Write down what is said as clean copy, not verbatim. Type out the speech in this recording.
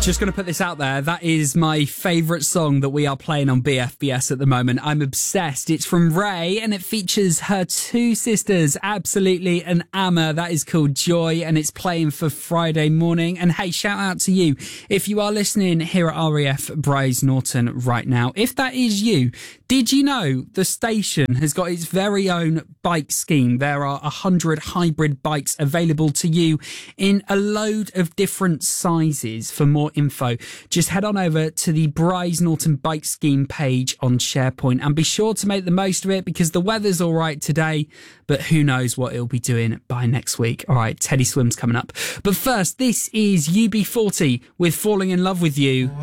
Just going to put this out there. That is my favourite song that we are playing on BFBS at the moment. I'm obsessed. It's from Ray and it features her two sisters, Absolutely and Amma. That is called Joy and it's playing for Friday morning. And hey, shout out to you if you are listening here at RAF Bryce Norton right now. If that is you, did you know the station has got its very own bike scheme? There are 100 hybrid bikes available to you in a load of different sizes. For more info, just head on over to the Bryce Norton Bike Scheme page on SharePoint and be sure to make the most of it because the weather's all right today, but who knows what it'll be doing by next week. All right, Teddy Swim's coming up. But first, this is UB40 with Falling in Love with You.